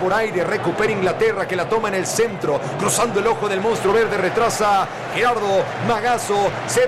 por aire, recupera Inglaterra que la toma en el centro, cruzando el ojo del monstruo verde, retrasa Gerardo Magazo, se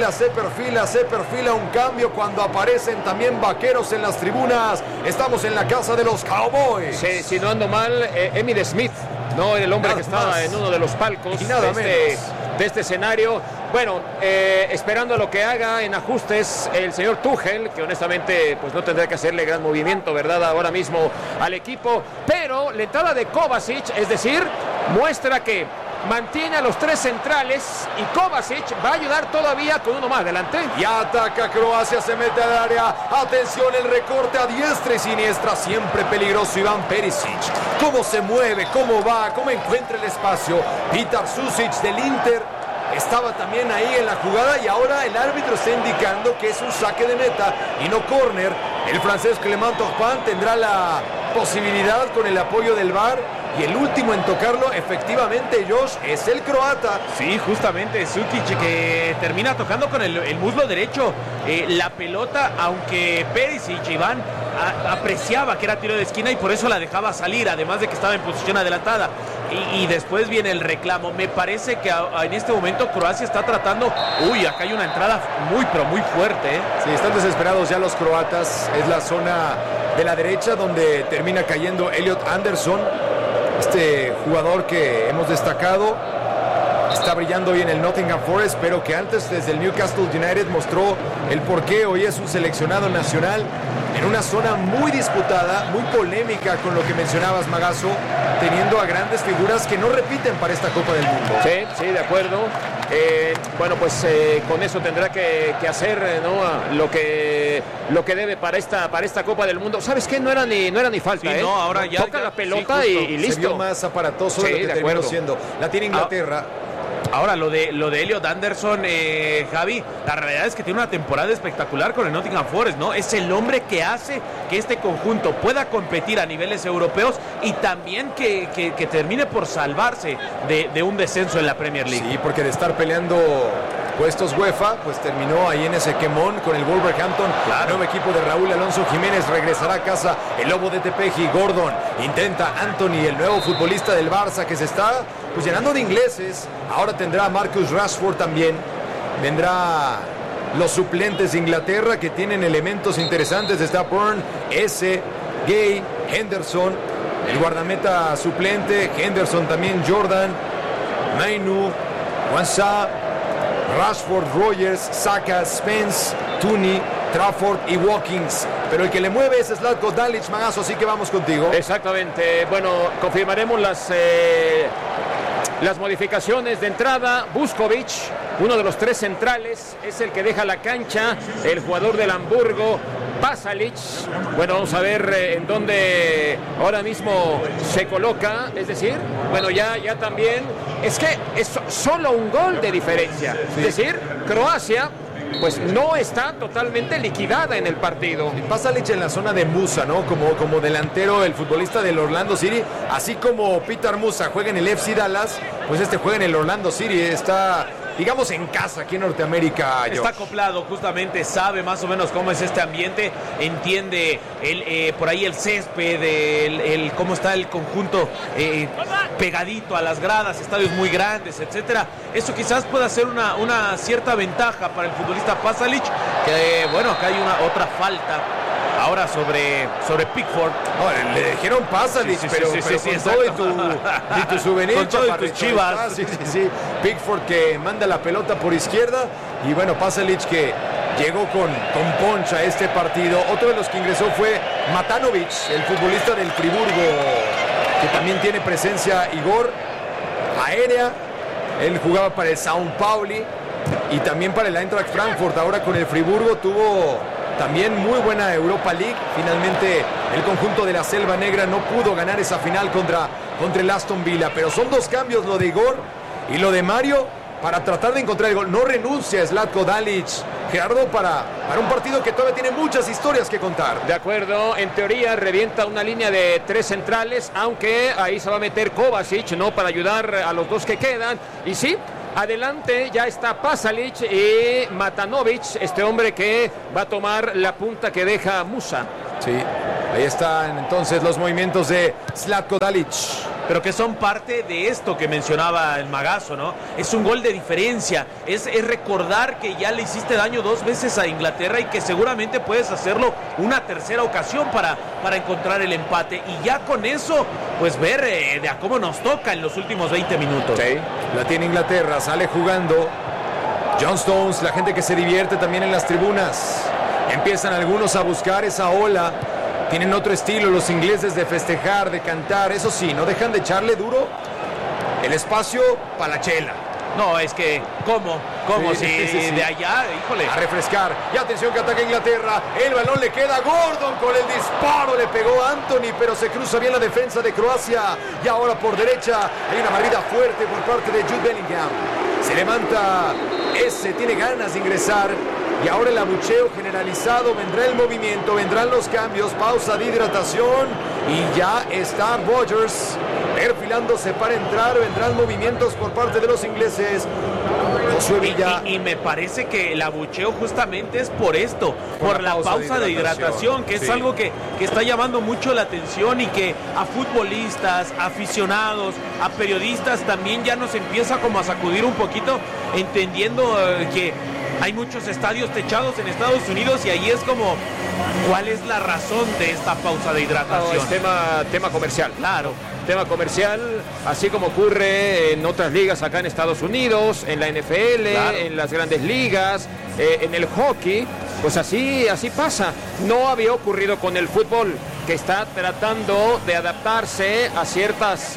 perfila un cambio cuando aparecen también vaqueros en las tribunas. Estamos en la casa de los Cowboys. Sí, si no ando mal, Emmitt Smith, no el hombre que estaba en uno de los palcos de este escenario. Bueno, esperando lo que haga en ajustes el señor Tuchel, que honestamente pues no tendrá que hacerle gran movimiento, ¿verdad? Ahora mismo al equipo, pero la entrada de Kovacic, es decir, muestra que mantiene a los tres centrales y Kovacic va a ayudar todavía con uno más adelante. Y ataca Croacia, se mete al área. Atención, el recorte a diestra y siniestra, siempre peligroso Iván Perisic. Cómo se mueve, cómo va, cómo encuentra el espacio. Petar Sušić del Inter estaba también ahí en la jugada y ahora el árbitro está indicando que es un saque de meta y no córner. El francés Clément Turpin tendrá la posibilidad con el apoyo del VAR y el último en tocarlo efectivamente, Josh, es el croata. Sí, justamente Sukic, que termina tocando con el muslo derecho la pelota, aunque Perisic, Iván, apreciaba que era tiro de esquina y por eso la dejaba salir, además de que estaba en posición adelantada. Y después viene el reclamo. Me parece que en este momento Croacia está tratando... acá hay una entrada muy, pero muy fuerte, ¿eh? Sí, están desesperados ya los croatas. Es la zona de la derecha donde termina cayendo Elliot Anderson, este jugador que hemos destacado. Está brillando hoy en el Nottingham Forest, pero que antes desde el Newcastle United mostró el porqué. Hoy es un seleccionado nacional en una zona muy disputada, muy polémica con lo que mencionabas, Magazo, teniendo a grandes figuras que no repiten para esta Copa del Mundo. Sí, de acuerdo. Bueno, pues con eso tendrá que hacer, ¿no? lo que debe para esta Copa del Mundo. ¿Sabes qué? No era ni falta, sí, ¿eh? No, ahora ya toca la pelota y listo. Se vio más aparatoso de lo que terminó siendo. La tiene Inglaterra. Ahora, lo de Elliot Anderson, Javi, la realidad es que tiene una temporada espectacular con el Nottingham Forest, ¿no? Es el hombre que hace que este conjunto pueda competir a niveles europeos y también que termine por salvarse de un descenso en la Premier League. Sí, porque de estar peleando puestos UEFA, pues terminó ahí en ese quemón con el Wolverhampton. Claro. Nuevo equipo de Raúl Alonso Jiménez, regresará a casa el Lobo de Tepeji. Gordon intenta Anthony, el nuevo futbolista del Barça que se está pues llenando de ingleses. Ahora tendrá a Marcus Rashford también. Vendrá los suplentes de Inglaterra que tienen elementos interesantes. Está Burn, Gay, Henderson, el guardameta suplente, Henderson también, Jordan, Mainu, Wansa, Rashford, Rogers, Saka, Spence, Tooney, Trafford y Watkins. Pero el que le mueve es Zlatko Dalic, Magazo, así que vamos contigo. Exactamente. Bueno, confirmaremos las modificaciones de entrada. Vuskovic, uno de los tres centrales, es el que deja la cancha. El jugador del Hamburgo, Pasalic. Bueno, vamos a ver en dónde ahora mismo se coloca. Es decir, bueno, ya también. Es que es solo un gol de diferencia. Sí. Es decir, Croacia pues no está totalmente liquidada en el partido. Pasalic en la zona de Musa, ¿no? Como delantero, el futbolista del Orlando City. Así como Peter Musa juega en el FC Dallas, pues este juega en el Orlando City. Está, digamos, en casa aquí en Norteamérica. Está acoplado, justamente, sabe más o menos cómo es este ambiente, entiende por ahí el césped, cómo está el conjunto pegadito a las gradas, estadios muy grandes, etcétera. Eso quizás pueda ser una cierta ventaja para el futbolista Pasalic, que bueno, acá hay otra falta. Ahora sobre Pickford. No, le dijeron Pasalic, pero con todo y tu souvenir. Con todo y tus chivas. Sí. Pickford que manda la pelota por izquierda. Y bueno, Pasalic que llegó con poncha a este partido. Otro de los que ingresó fue Matanovic, el futbolista del Friburgo, que también tiene presencia, Igor, aérea. Él jugaba para el São Paulo y también para el Eintracht Frankfurt. Ahora con el Friburgo tuvo también muy buena Europa League. Finalmente el conjunto de la Selva Negra no pudo ganar esa final contra el Aston Villa. Pero son dos cambios, lo de Igor y lo de Mario, para tratar de encontrar el gol. No renuncia Zlatko Dalic, Gerardo, para un partido que todavía tiene muchas historias que contar. De acuerdo, en teoría revienta una línea de tres centrales, aunque ahí se va a meter Kovacic, ¿no? Para ayudar a los dos que quedan. Y sí, adelante ya está Pasalic y Matanovic, este hombre que va a tomar la punta que deja Musa. Sí, ahí están entonces los movimientos de Zlatko Dalic. Pero que son parte de esto que mencionaba el Magazo, ¿no? Es un gol de diferencia, es recordar que ya le hiciste daño 2 veces a Inglaterra y que seguramente puedes hacerlo una tercera ocasión para encontrar el empate. Y ya con eso, pues ver de a cómo nos toca en los últimos 20 minutos. Sí, la tiene Inglaterra, sale jugando John Stones, la gente que se divierte también en las tribunas. Empiezan algunos a buscar esa ola. Tienen otro estilo los ingleses de festejar, de cantar. Eso sí, no dejan de echarle duro el espacio para la chela. No, es que, ¿cómo sí, si de allá, híjole. A refrescar. Y atención que ataca Inglaterra. El balón le queda a Gordon con el disparo. Le pegó a Anthony, pero se cruza bien la defensa de Croacia. Y ahora por derecha hay una barrida fuerte por parte de Jude Bellingham. Se levanta ese, tiene ganas de ingresar. Y ahora el abucheo generalizado, vendrá el movimiento, vendrán los cambios, pausa de hidratación y ya está Rodgers perfilándose para entrar, vendrán movimientos por parte de los ingleses. Josué Villa. Y me parece que el abucheo justamente es por esto, por la pausa de hidratación, que es algo que está llamando mucho la atención y que a futbolistas, aficionados, a periodistas también ya nos empieza como a sacudir un poquito, entendiendo que hay muchos estadios techados en Estados Unidos y ahí es como, ¿cuál es la razón de esta pausa de hidratación? No, es tema comercial. Claro. Tema comercial, así como ocurre en otras ligas acá en Estados Unidos, en la NFL, claro, en las grandes ligas, en el hockey, pues así pasa. No había ocurrido con el fútbol, que está tratando de adaptarse a ciertas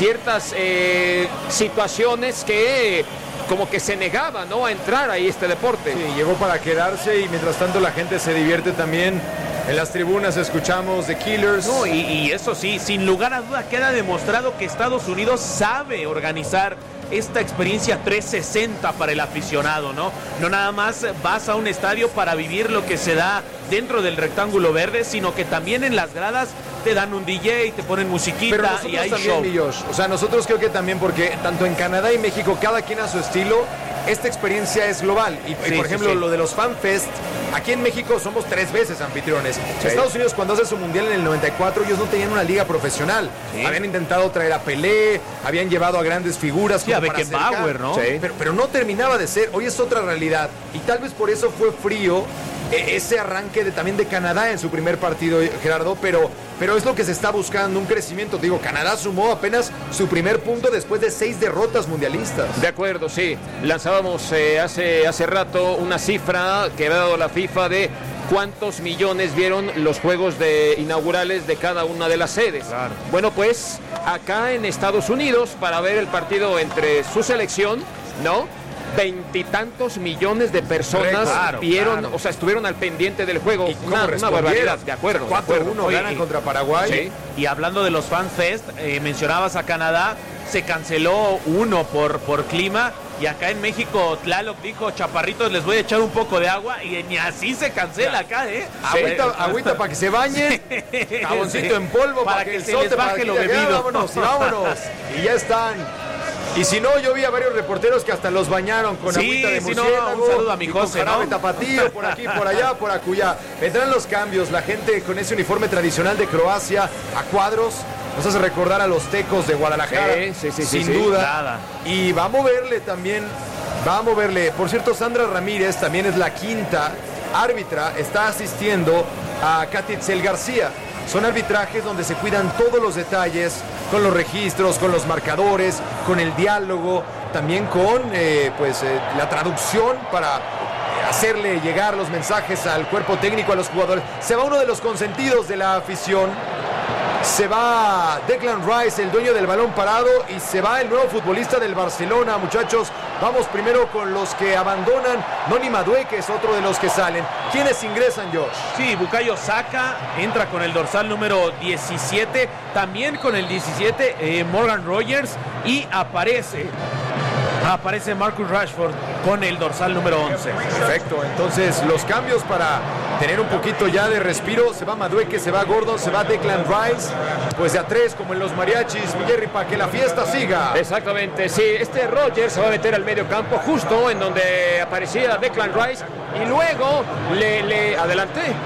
situaciones que como que se negaba, ¿no?, a entrar ahí este deporte. Sí, llegó para quedarse y mientras tanto la gente se divierte también. En las tribunas escuchamos The Killers. No, y eso sí, sin lugar a duda queda demostrado que Estados Unidos sabe organizar esta experiencia 360 para el aficionado, ¿no? No nada más vas a un estadio para vivir lo que se da dentro del rectángulo verde, sino que también en las gradas te dan un DJ, te ponen musiquita y hay show. O sea, nosotros creo que también, porque tanto en Canadá y México, cada quien a su estilo, esta experiencia es global. Y por ejemplo, lo de los FanFest, aquí en México somos 3 veces anfitriones. Sí. Estados Unidos, cuando hace su mundial en el 94, ellos no tenían una liga profesional. Sí. Habían intentado traer a Pelé, habían llevado a grandes figuras. Sí, a Beckenbauer, ¿no? Sí. Pero no terminaba de ser. Hoy es otra realidad. Y tal vez por eso fue frío ese arranque también de Canadá en su primer partido, Gerardo, pero es lo que se está buscando, un crecimiento. Digo, Canadá sumó apenas su primer punto después de 6 derrotas mundialistas. De acuerdo, sí. Lanzábamos hace rato una cifra que había dado la FIFA de cuántos millones vieron los juegos inaugurales de cada una de las sedes. Claro. Bueno, pues acá en Estados Unidos, para ver el partido entre su selección, ¿no?, 20 y tantos millones de personas vieron, o sea, estuvieron al pendiente del juego. Una barbaridad, de acuerdo. 4-1 ganan contra Paraguay. Sí. Y hablando de los FanFest, mencionabas a Canadá, se canceló uno por clima. Y acá en México, Tlaloc dijo, chaparritos, les voy a echar un poco de agua. Y ni así se cancela acá, ¿eh? Agüita para que se bañen, jaboncito en polvo para que se les baje lo bebido. Vámonos. Y ya están. Y si no, yo vi a varios reporteros que hasta los bañaron con agüita de murciélago. Un saludo a mi José, con jarabe tapatío, por aquí, por allá, por acullá. Vendrán los cambios, la gente con ese uniforme tradicional de Croacia a cuadros. Nos hace recordar a los tecos de Guadalajara, sin duda. Nada. Y va a moverle también, Por cierto, Sandra Ramírez también es la quinta árbitra, está asistiendo a Katitzel García. Son arbitrajes donde se cuidan todos los detalles, con los registros, con los marcadores, con el diálogo, también con la traducción para hacerle llegar los mensajes al cuerpo técnico, a los jugadores. Se va uno de los consentidos de la afición. Se va Declan Rice, el dueño del balón parado, y se va el nuevo futbolista del Barcelona. Muchachos, vamos primero con los que abandonan. Noni Madueke es otro de los que salen. ¿Quiénes ingresan, Josh? Sí, Bukayo Saka entra con el dorsal número 17, también con el 17 Morgan Rogers, y aparece Marcus Rashford con el dorsal número 11. Perfecto, entonces los cambios para tener un poquito ya de respiro. Se va Madueke, se va Gordon, se va Declan Rice. Pues de a 3 como en los mariachis, Jerry, para que la fiesta siga. Exactamente, sí. Rogers se va a meter al medio campo, justo en donde aparecía Declan Rice. Y luego le adelanté.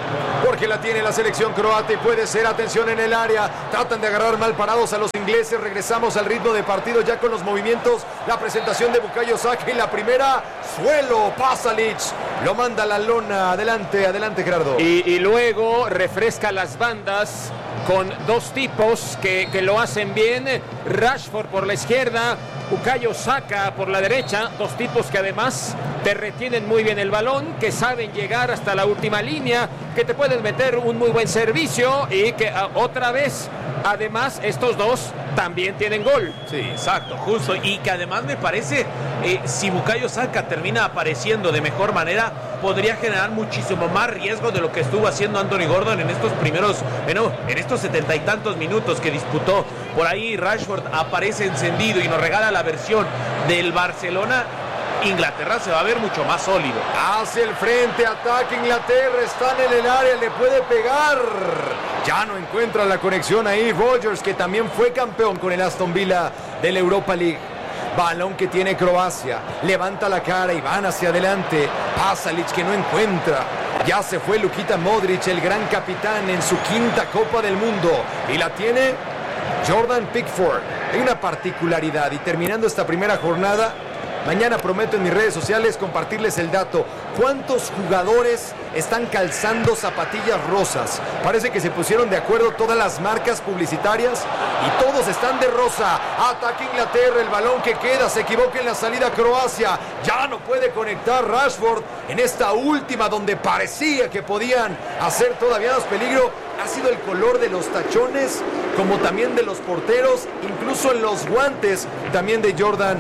porque la tiene la selección croata y puede ser, atención en el área, tratan de agarrar mal parados a los ingleses, regresamos al ritmo de partido ya con los movimientos, la presentación de Bukayo Saka y la primera, suelo, Pasalic, lo manda a la lona, adelante Gerardo. Y luego refresca las bandas con dos tipos que lo hacen bien, Rashford por la izquierda, Bukayo Saka por la derecha, dos tipos que además te retienen muy bien el balón, que saben llegar hasta la última línea, que te pueden meter un muy buen servicio y que otra vez, además, estos dos también tienen gol. Sí, exacto, justo, y que además me parece, si Bukayo Saka termina apareciendo de mejor manera, podría generar muchísimo más riesgo de lo que estuvo haciendo Anthony Gordon en estos primeros, en estos 70 y tantos minutos que disputó. Por ahí Rashford aparece encendido y nos regala la versión del Barcelona. Inglaterra se va a ver mucho más sólido. Hacia el frente, ataca Inglaterra, están en el área, le puede pegar. Ya no encuentra la conexión ahí Rodgers, que también fue campeón con el Aston Villa de la Europa League. Balón que tiene Croacia, levanta la cara y van hacia adelante. Pasalic que no encuentra. Ya se fue Luka Modric, el gran capitán en su quinta Copa del Mundo. Y la tiene Jordan Pickford. Hay una particularidad y terminando esta primera jornada, mañana prometo en mis redes sociales compartirles el dato. ¿Cuántos jugadores están calzando zapatillas rosas? Parece que se pusieron de acuerdo todas las marcas publicitarias y todos están de rosa. Ataca Inglaterra, el balón que queda, se equivoca en la salida Croacia. Ya no puede conectar Rashford en esta última donde parecía que podían hacer todavía más peligro. Ha sido el color de los tachones, como también de los porteros, incluso en los guantes también de Jordan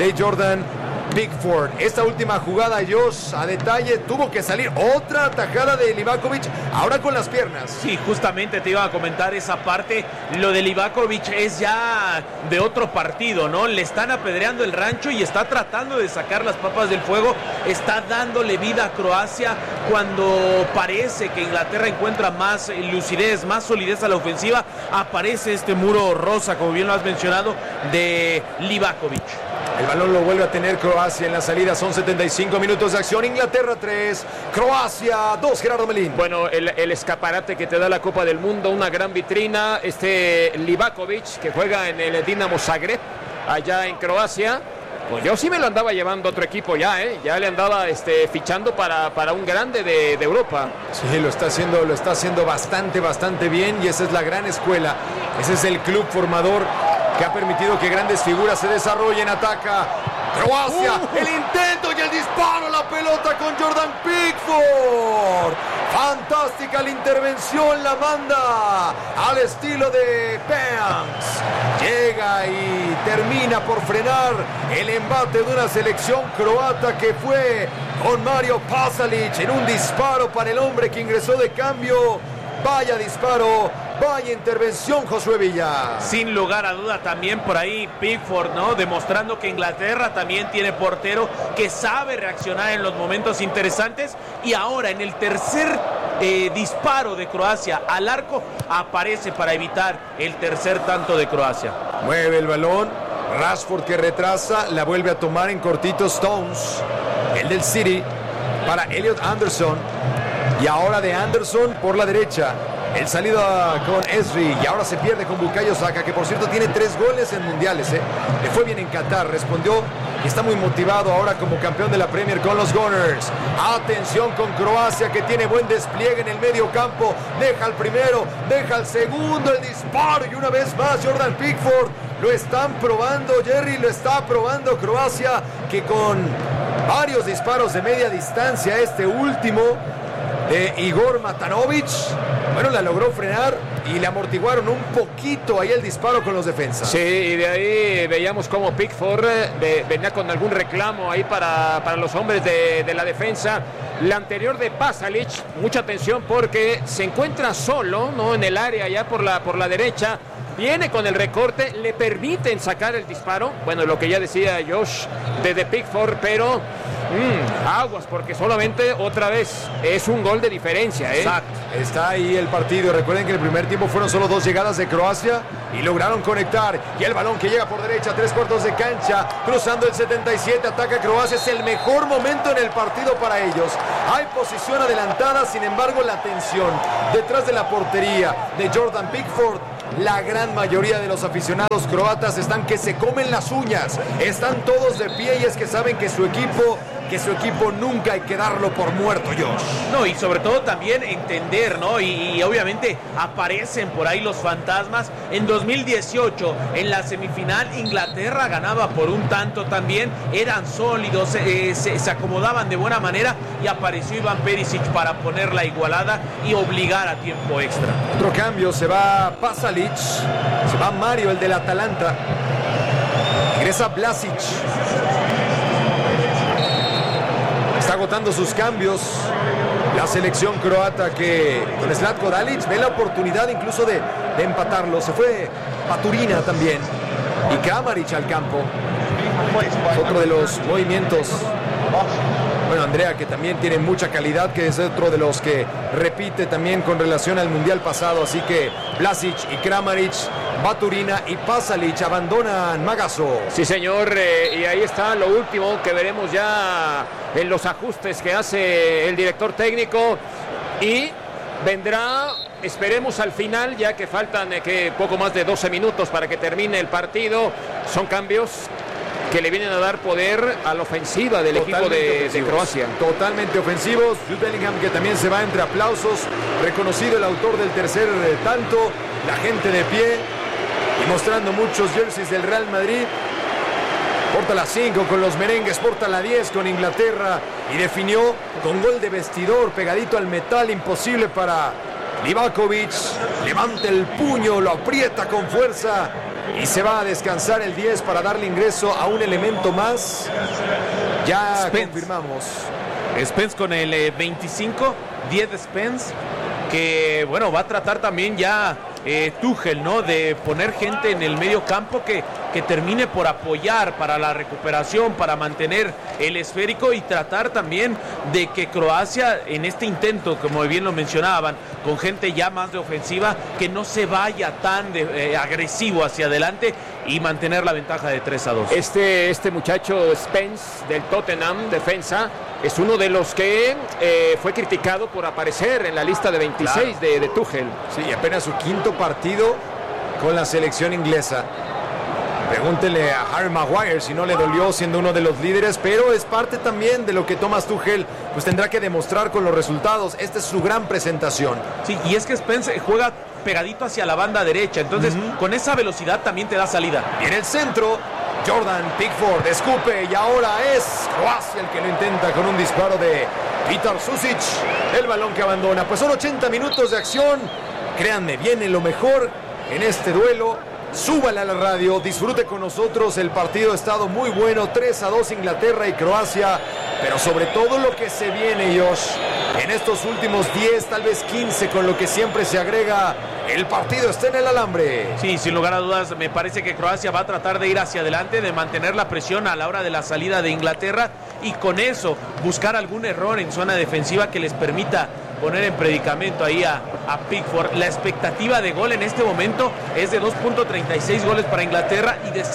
Pickford. Esta última jugada, Josh, a detalle, tuvo que salir otra tajada de Livakovic, ahora con las piernas. Sí, justamente te iba a comentar esa parte. Lo de Livakovic es ya de otro partido, ¿no? Le están apedreando el rancho y está tratando de sacar las papas del fuego. Está dándole vida a Croacia cuando parece que Inglaterra encuentra más lucidez, más solidez a la ofensiva. Aparece este muro rosa, como bien lo has mencionado, de Livakovic. El balón lo vuelve a tener Croacia en la salida. Son 75 minutos de acción. Inglaterra 3, Croacia 2. Gerardo Melín. Bueno, el escaparate que te da la Copa del Mundo, una gran vitrina. Livakovic, que juega en el Dinamo Zagreb, allá en Croacia. Pues yo sí me lo andaba llevando a otro equipo ya, ya le andaba fichando para un grande de Europa. Sí, lo está haciendo bastante bien, y esa es la gran escuela. Ese es el club formador que ha permitido que grandes figuras se desarrollen. Ataca Croacia, el intento y el disparo, la pelota con Jordan Pickford. Fantástica la intervención, la manda al estilo de Banks. Llega y termina por frenar el embate de una selección croata que fue con Mario Pasalic en un disparo para el hombre que ingresó de cambio. Vaya disparo, vaya intervención, Josué Villa. Sin lugar a duda también por ahí Pickford, ¿no? Demostrando que Inglaterra también tiene portero que sabe reaccionar en los momentos interesantes. Y ahora en el tercer disparo de Croacia al arco, aparece para evitar el tercer tanto de Croacia. Mueve el balón, Rashford que retrasa, la vuelve a tomar en cortito Stones, el del City, para Elliot Anderson. Y ahora de Anderson por la derecha. El salido con Esri y ahora se pierde con Bukayo Saka, que por cierto tiene 3 goles en mundiales. Le fue bien en Qatar, respondió y está muy motivado ahora como campeón de la Premier con los Gunners. Atención con Croacia, que tiene buen despliegue en el medio campo. Deja el primero, deja el segundo, el disparo y una vez más Jordan Pickford. Lo están probando, Jerry, lo está probando Croacia, que con varios disparos de media distancia, este último de Igor Matanovic, bueno, la logró frenar y le amortiguaron un poquito ahí el disparo con los defensas. Sí, y de ahí veíamos cómo Pickford venía con algún reclamo ahí para los hombres de la defensa. La anterior de Pasalic, mucha atención porque se encuentra solo, ¿no? En el área ya por la derecha. viene con el recorte, le permiten sacar el disparo. Bueno, lo que ya decía Josh de Pickford, pero aguas, porque solamente otra vez es un gol de diferencia. Exacto. Está ahí el partido. Recuerden que en el primer tiempo fueron solo 2 llegadas de Croacia y lograron conectar. Y el balón que llega por derecha, 3/4 de cancha, cruzando el 77, ataca Croacia. Es el mejor momento en el partido para ellos. Hay posición adelantada, sin embargo la tensión detrás de la portería de Jordan Pickford. La gran mayoría de los aficionados croatas están que se comen las uñas. Están todos de pie y es que saben que su equipo nunca hay que darlo por muerto, Josh. No, y sobre todo también entender, ¿no? Y obviamente aparecen por ahí los fantasmas. En 2018, en la semifinal, Inglaterra ganaba por un tanto también. Eran sólidos, se acomodaban de buena manera y apareció Ivan Perisic para poner la igualada y obligar a tiempo extra. Otro cambio, se va Pasalic, se va Mario, el del Atalanta. Ingresa Vlasic. Está agotando sus cambios la selección croata, que con Zlatko Dalic ve la oportunidad incluso de empatarlo. Se fue Baturina también y Kramaric al campo. Otro de los movimientos. Bueno, Andrea, que también tiene mucha calidad, que es otro de los que repite también con relación al Mundial pasado. Así que Vlasic y Kramaric, Baturina y Pasalic abandonan Magazo. Sí, señor, y ahí está lo último que veremos ya en los ajustes que hace el director técnico. Y vendrá, esperemos al final, ya que faltan poco más de 12 minutos para que termine el partido. Son cambios que le vienen a dar poder a la ofensiva del equipo de Croacia. Totalmente ofensivos. Jude Bellingham, que también se va entre aplausos. Reconocido el autor del tercer tanto. La gente de pie y mostrando muchos jerseys del Real Madrid. Porta la 5 con los merengues, porta la 10 con Inglaterra y definió con gol de vestidor pegadito al metal. Imposible para Livakovic. Levanta el puño, lo aprieta con fuerza y se va a descansar el 10 para darle ingreso a un elemento más. Ya Spence. Confirmamos. Spence con el 25, 10 de Spence, que bueno, va a tratar también ya Tuchel, ¿no? De poner gente en el medio campo que termine por apoyar para la recuperación, para mantener el esférico y tratar también de que Croacia en este intento, como bien lo mencionaban, con gente ya más de ofensiva, que no se vaya tan agresivo hacia adelante y mantener la ventaja de 3-2. Este muchacho Spence del Tottenham, defensa, es uno de los que fue criticado por aparecer en la lista de 26 de Tuchel. Sí, apenas su quinto partido con la selección inglesa. Pregúntele a Harry Maguire si no le dolió siendo uno de los líderes, pero es parte también de lo que Thomas Tuchel pues tendrá que demostrar con los resultados. Esta es su gran presentación. Sí, y es que Spence juega pegadito hacia la banda derecha, entonces con esa velocidad también te da salida. Y en el centro, Jordan Pickford escupe y ahora es Croacia el que lo intenta con un disparo de Petar Susic. El balón que abandona. Pues son 80 minutos de acción. Créanme, viene lo mejor en este duelo. Súbale a la radio, disfrute con nosotros. El partido ha estado muy bueno, 3-2 Inglaterra y Croacia, pero sobre todo lo que se viene, Josh, en estos últimos 10, tal vez 15, con lo que siempre se agrega, el partido está en el alambre. Sí, sin lugar a dudas, me parece que Croacia va a tratar de ir hacia adelante, de mantener la presión a la hora de la salida de Inglaterra y con eso buscar algún error en zona defensiva que les permita poner en predicamento ahí a Pickford. La expectativa de gol en este momento es de 2.36 goles para Inglaterra y de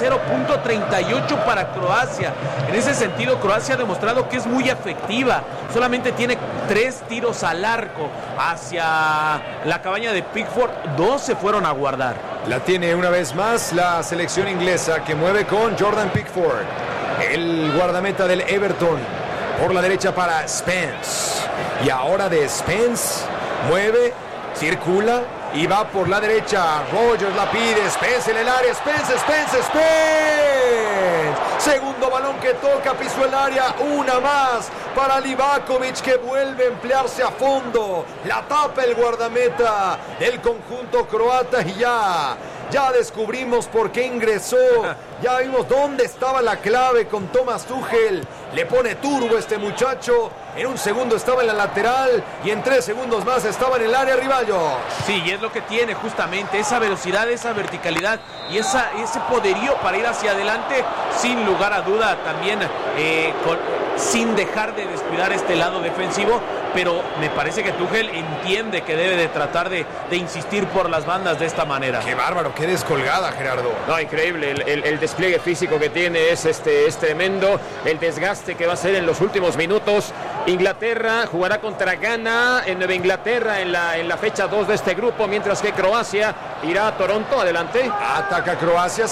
0.38 para Croacia. En ese sentido, Croacia ha demostrado que es muy efectiva. Solamente tiene 3 tiros al arco hacia la cabaña de Pickford. 2 se fueron a guardar. La tiene una vez más la selección inglesa, que mueve con Jordan Pickford, el guardameta del Everton. Por la derecha para Spence. Y ahora de Spence mueve, circula y va por la derecha. Rogers la pide, Spence en el área, Spence. Segundo balón que toca, pisó el área, una más para Livakovic, que vuelve a emplearse a fondo. La tapa el guardameta del conjunto croata y ya descubrimos por qué ingresó. Ya vimos dónde estaba la clave con Thomas Tuchel. Le pone turbo este muchacho. En un segundo estaba en la lateral y en 3 segundos más estaba en el área rival. Sí, y es lo que tiene justamente, esa velocidad, esa verticalidad y ese poderío para ir hacia adelante, sin lugar a duda, también sin dejar de descuidar este lado defensivo, pero me parece que Tuchel entiende que debe de tratar de insistir por las bandas de esta manera. Qué bárbaro, qué descolgada, Gerardo. No, increíble, el despliegue físico que tiene es tremendo, el desgaste que va a ser en los últimos minutos. Inglaterra jugará contra Ghana en Nueva Inglaterra en la fecha 2 de este grupo, mientras que Croacia irá a Toronto. Adelante. Ataca Croacia.